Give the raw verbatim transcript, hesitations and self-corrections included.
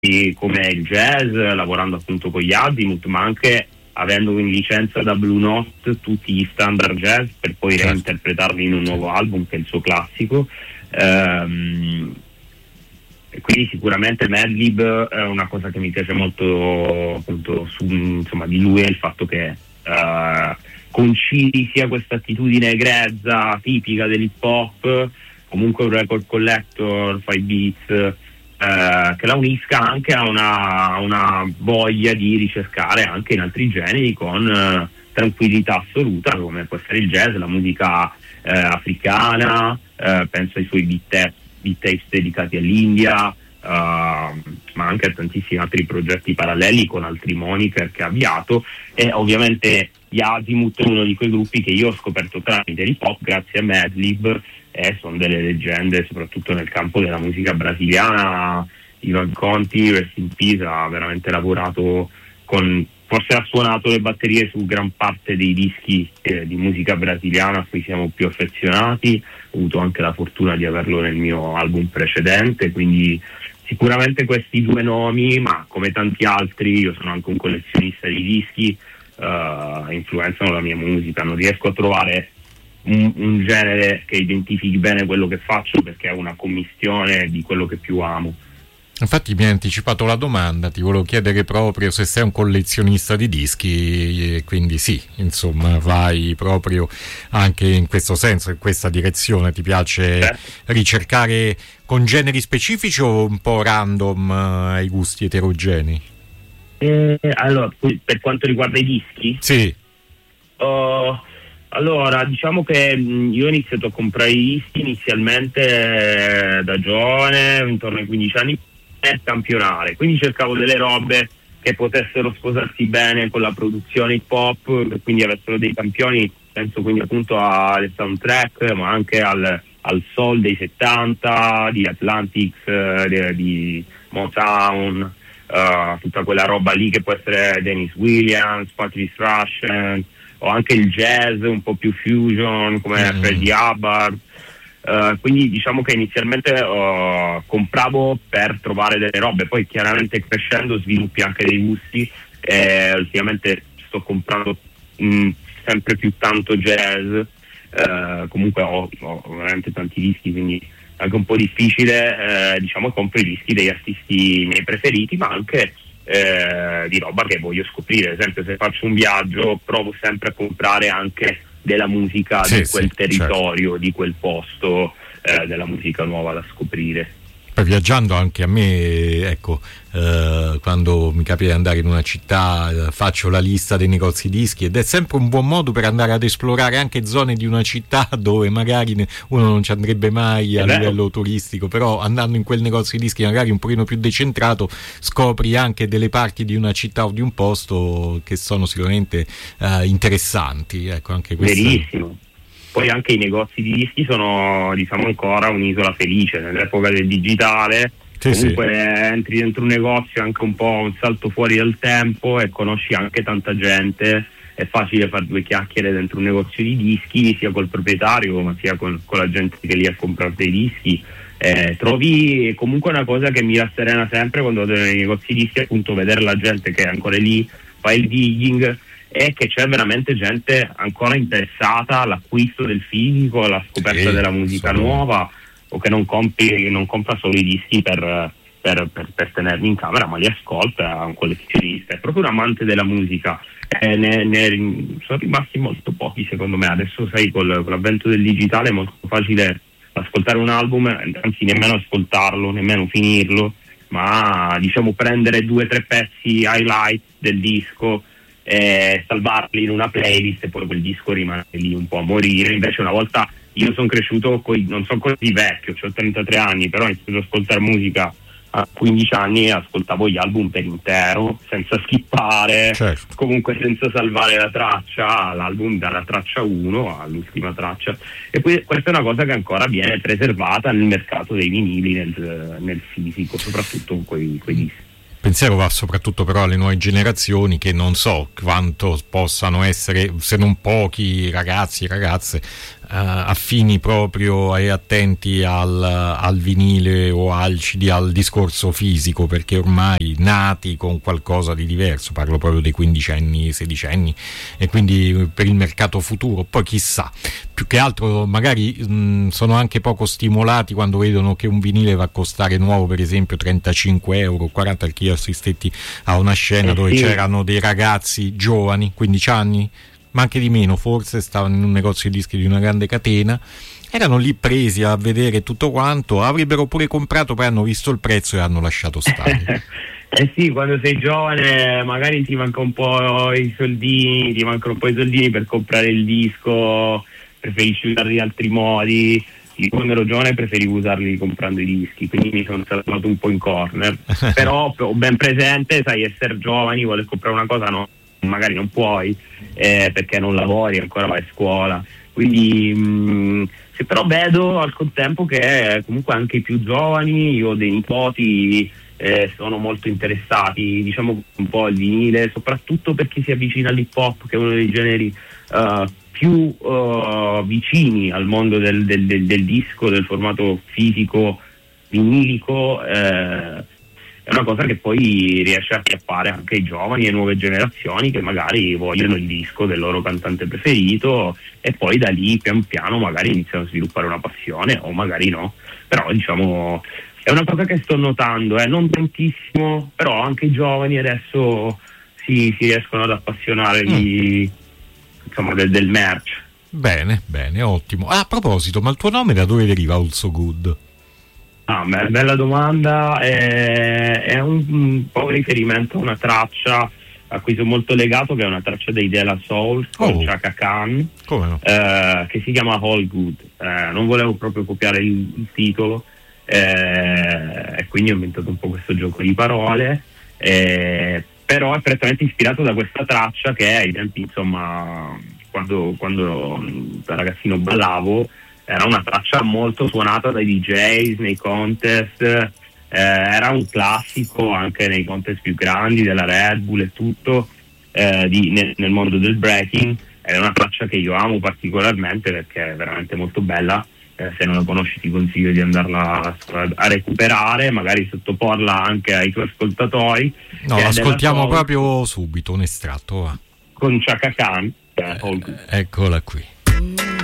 come il jazz, lavorando appunto con gli Azimuth, ma anche avendo in licenza da Blue Note tutti gli standard jazz per poi certo. reinterpretarli in un nuovo album che è il suo classico. Ehm, e quindi sicuramente Madlib è una cosa che mi piace molto, appunto, su, insomma, di lui, è il fatto che uh, concili sia questa attitudine grezza tipica dell'hip hop, comunque un record collector, five beats, uh, che la unisca anche a una, una voglia di ricercare anche in altri generi con uh, tranquillità assoluta, come può essere il jazz, la musica uh, africana, uh, penso ai suoi beat tapes beat tapes dedicati all'India, uh, ma anche a tantissimi altri progetti paralleli con altri moniker che ha avviato. E ovviamente gli Azimuth è uno di quei gruppi che io ho scoperto tramite l'hip hop grazie a Madlib, e sono delle leggende soprattutto nel campo della musica brasiliana. Ivan Conti, rest in peace, ha veramente lavorato con, forse ha suonato le batterie su gran parte dei dischi eh, di musica brasiliana a cui siamo più affezionati. Ho avuto anche la fortuna di averlo nel mio album precedente, quindi sicuramente questi due nomi, ma come tanti altri, io sono anche un collezionista di dischi, uh, influenzano la mia musica. Non riesco a trovare un, un genere che identifichi bene quello che faccio, perché è una commistione di quello che più amo. Infatti mi hai anticipato la domanda, ti volevo chiedere proprio se sei un collezionista di dischi, e quindi sì, insomma, vai proprio anche in questo senso, in questa direzione. Ti piace eh. ricercare con generi specifici o un po' random eh, ai gusti eterogenei? Eh, allora, per quanto riguarda i dischi? Sì. Uh, allora, diciamo che mh, io ho iniziato a comprare i dischi inizialmente eh, da giovane, intorno ai quindici anni, per campionare, quindi cercavo delle robe che potessero sposarsi bene con la produzione hip hop, che quindi avessero dei campioni, penso quindi appunto alle soundtrack, ma anche al, al soul dei settanta, di Atlantics, eh, di Motown, uh, tutta quella roba lì che può essere Dennis Williams, Patrice Rushen, o anche il jazz un po' più fusion come mm. Freddie Hubbard. Uh, quindi diciamo che inizialmente uh, compravo per trovare delle robe, poi chiaramente crescendo sviluppi anche dei gusti, e ultimamente sto comprando mh, sempre più tanto jazz. Uh, comunque ho, ho veramente tanti dischi, quindi è anche un po' difficile, eh, diciamo, compro i dischi degli artisti miei preferiti, ma anche eh, di roba che voglio scoprire. Ad esempio, se faccio un viaggio provo sempre a comprare anche della musica sì, di quel sì, territorio, certo. di quel posto, eh, della musica nuova da scoprire. Poi viaggiando anche a me, ecco, eh, quando mi capita di andare in una città, eh, faccio la lista dei negozi dischi, ed è sempre un buon modo per andare ad esplorare anche zone di una città dove magari ne, uno non ci andrebbe mai a livello turistico, però andando in quel negozio di dischi magari un pochino più decentrato scopri anche delle parti di una città o di un posto che sono sicuramente eh, interessanti, ecco, anche questo. Verissimo. Poi anche i negozi di dischi sono, diciamo, ancora un'isola felice nell'epoca del digitale. Sì, comunque sì. Entri dentro un negozio, anche un po' un salto fuori dal tempo, e conosci anche tanta gente. È facile fare due chiacchiere dentro un negozio di dischi, sia col proprietario ma sia con, con la gente che lì ha comprato dei dischi. Eh, trovi comunque una cosa che mi rasserena sempre quando vado nei negozi di dischi, appunto, vedere la gente che è ancora lì, fa il digging, e che c'è veramente gente ancora interessata all'acquisto del fisico, alla scoperta sì, della musica sono... nuova, o che non, compi, non compra solo i dischi per, per, per, per tenerli in camera, ma li ascolta, è un collezionista, è proprio un amante della musica. Eh, ne, ne, sono rimasti molto pochi secondo me. Adesso, sai, col, con l'avvento del digitale è molto facile ascoltare un album, anzi nemmeno ascoltarlo, nemmeno finirlo, ma diciamo prendere due o tre pezzi highlight del disco, Eh, salvarli in una playlist, e poi quel disco rimane lì un po' a morire. Invece una volta, io sono cresciuto coi, non sono così vecchio, ho trentatré anni, però ho iniziato ad ascoltare musica a quindici anni e ascoltavo gli album per intero, senza skippare, certo. comunque senza salvare la traccia, l'album dalla traccia uno all'ultima traccia. E poi questa è una cosa che ancora viene preservata nel mercato dei vinili, nel, nel fisico, soprattutto con quei, quei dischi. pensiero va soprattutto però alle nuove generazioni, che non so quanto possano essere, se non pochi ragazzi e ragazze Uh, affini proprio e attenti al, al vinile o al C D, al discorso fisico, perché ormai nati con qualcosa di diverso, parlo proprio dei quindicenni, sedicenni, e quindi per il mercato futuro, poi chissà, più che altro magari mh, sono anche poco stimolati quando vedono che un vinile va a costare nuovo per esempio trentacinque euro, quaranta, perché io assistetti a una scena eh dove sì. c'erano dei ragazzi giovani, quindici anni, ma anche di meno, forse stavano in un negozio di dischi di una grande catena, erano lì presi a vedere tutto quanto, avrebbero pure comprato, poi hanno visto il prezzo e hanno lasciato stare. Eh sì, quando sei giovane magari ti manca un po' i soldini, ti mancano un po' i soldini per comprare il disco, preferisci usarli in altri modi. Io quando ero giovane preferivo usarli comprando i dischi, quindi mi sono salvato un po' in corner, però ho ben presente, sai, essere giovani, voler comprare una cosa no, magari non puoi eh, perché non lavori, ancora vai a scuola, quindi mh, se però vedo al contempo che comunque anche i più giovani, io ho dei nipoti, eh, sono molto interessati, diciamo, un po' al vinile, soprattutto perché si avvicina all'hip hop, che è uno dei generi uh, più uh, vicini al mondo del, del, del, del disco, del formato fisico vinilico. eh, È una cosa che poi riesce a acchiappare anche i giovani e nuove generazioni che magari vogliono il disco del loro cantante preferito, e poi da lì pian piano magari iniziano a sviluppare una passione o magari no. Però diciamo è una cosa che sto notando, eh, non tantissimo, però anche i giovani adesso si, si riescono ad appassionare di, insomma, del, del merch. Bene, bene, ottimo. Ah, a proposito, ma il tuo nome da dove deriva, Also Good? Ah, beh, bella domanda, è, è un, un po' un riferimento a una traccia a cui sono molto legato, che è una traccia dei De La Soul con oh. Chaka Khan, Come no? eh, che si chiama All Good. Eh, non volevo proprio copiare il, il titolo, eh, e quindi ho inventato un po' questo gioco di parole, eh, però è prettamente ispirato da questa traccia che ai tempi, insomma, quando, quando da ragazzino ballavo, era una traccia molto suonata dai D Js nei contest, eh, era un classico anche nei contest più grandi della Red Bull e tutto, eh, di, nel, nel mondo del breaking. È una traccia che io amo particolarmente perché è veramente molto bella, eh, se non la conosci ti consiglio di andarla a, a recuperare, magari sottoporla anche ai tuoi ascoltatori. No, l'ascoltiamo proprio subito, un estratto va. Con Chaka Khan, eh, eh, eccola qui.